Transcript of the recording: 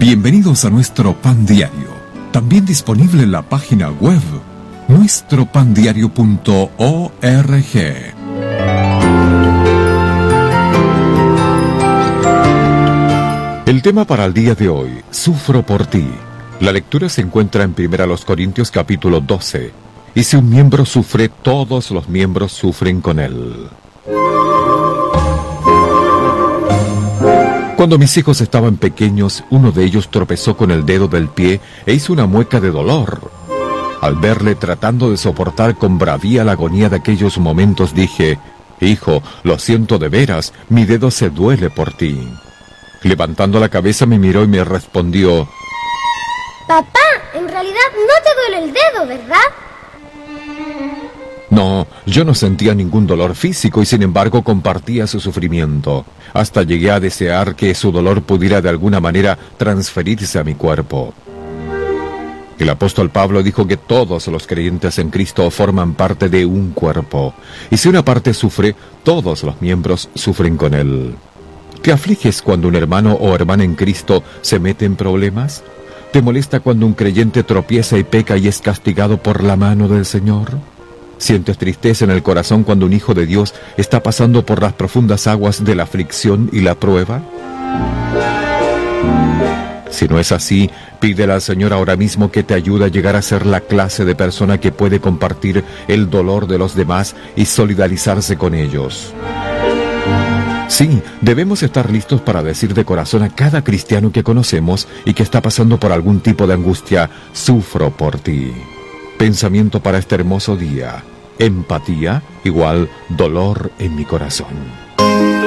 Bienvenidos a nuestro Pan Diario, también disponible en la página web nuestropandiario.org. El tema para el día de hoy, sufro por ti. La lectura se encuentra en 1 Corintios capítulo 12. Y si un miembro sufre, todos los miembros sufren con él. Cuando mis hijos estaban pequeños, uno de ellos tropezó con el dedo del pie e hizo una mueca de dolor. Al verle tratando de soportar con bravía la agonía de aquellos momentos, dije: «Hijo, lo siento de veras, mi dedo se duele por ti». Levantando la cabeza me miró y me respondió: «Papá, en realidad no te duele el dedo, ¿verdad?» No, yo no sentía ningún dolor físico y sin embargo compartía su sufrimiento. Hasta llegué a desear que su dolor pudiera de alguna manera transferirse a mi cuerpo. El apóstol Pablo dijo que todos los creyentes en Cristo forman parte de un cuerpo. Y si una parte sufre, todos los miembros sufren con él. ¿Te afliges cuando un hermano o hermana en Cristo se mete en problemas? ¿Te molesta cuando un creyente tropieza y peca y es castigado por la mano del Señor? ¿Sientes tristeza en el corazón cuando un hijo de Dios está pasando por las profundas aguas de la aflicción y la prueba? Si no es así, pídele al Señor ahora mismo que te ayude a llegar a ser la clase de persona que puede compartir el dolor de los demás y solidarizarse con ellos. Sí, debemos estar listos para decir de corazón a cada cristiano que conocemos y que está pasando por algún tipo de angustia: sufro por ti. Pensamiento para este hermoso día: empatía igual dolor en mi corazón.